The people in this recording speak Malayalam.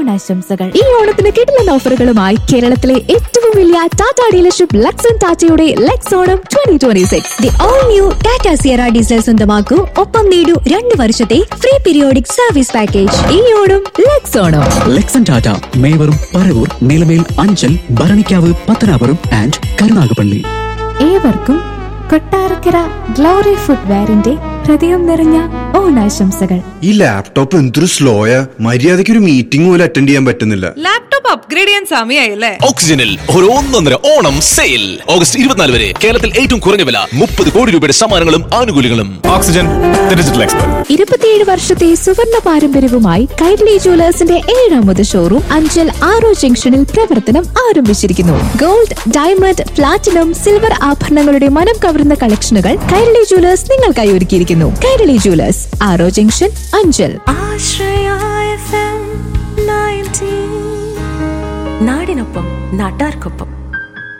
ഓണാശംസകൾ. ഈ ഓണത്തിന് കിടിലൻ ഓഫറുകളുമായി കേരളത്തിലെ ഏറ്റവും വലിയ ടാറ്റ ഡീലർഷിപ്പ് ലക്സൺ ടാറ്റയുടെ Lex Onam 2026. The all new Tata Sierra diesel സ്വന്തമാക്കൂ. ഒപ്പം നേടൂ 2 വർഷത്തെ ഫ്രീ പീരിയോഡിക് സർവീസ് പാക്കേജ്. ഈ ഓണം ലെക്സ് ഓണം. ലെക്സൺ ടാറ്റ മേവറും പറവൂർ നിലമേൽ അഞ്ചൽ ഭരണിക്കാവ് പത്തനാപുരം ആൻഡ് കരുനാഗപ്പള്ളി. ഏവർക്കും കൊട്ടാരക്കര ഗ്ലോറി ഫുട്വെയറിന്റെ ഹൃദയം നിറഞ്ഞ ഓണാശംസകൾ. ഈ ലാപ്ടോപ്പ് എന്തൊരു സ്ലോയാ, മര്യാദയ്ക്ക് ഒരു മീറ്റിംഗ് പോലും അറ്റൻഡ് ചെയ്യാൻ പറ്റുന്നില്ല. ലാപ്ടോപ്പ് അപ്ഗ്രേഡ് ചെയ്യാൻ സമയമായില്ലേ? ഓക്സിജനിൽ ഒരു 1.5 ഓണം സെയിൽ ഓഗസ്റ്റ് 24 വരെ. കേരളത്തിൽ ഏറ്റവും കുറഞ്ഞ വില, 30 കോടി രൂപയുടെ സമ്മാനങ്ങളും ആനുകൂല്യങ്ങളും. Oxygen digital expert. 27 വർഷത്തെ സുവർണ പാരമ്പര്യവുമായി കൈരളി ജുവലേഴ്സിന്റെ 7ാമത് ഷോറൂം അഞ്ചൽ ആറോ ജംഗ്ഷനിൽ പ്രവർത്തനം ആരംഭിച്ചിരിക്കുന്നു. ഗോൾഡ്, ഡയമണ്ട്, പ്ലാറ്റിനം, സിൽവർ ആഭരണങ്ങളുടെ മനം കവർന്ന കളക്ഷനുകൾ കൈരളി ജുവലേഴ്സ് നിങ്ങൾക്കായി ഒരുക്കിയിരിക്കുന്നു. കൈരളി ജുവലേഴ്സ്, ആറോ ജംഗ്ഷൻ, അഞ്ചൽ. നാടിനൊപ്പം നാട്ടാർക്കൊപ്പം.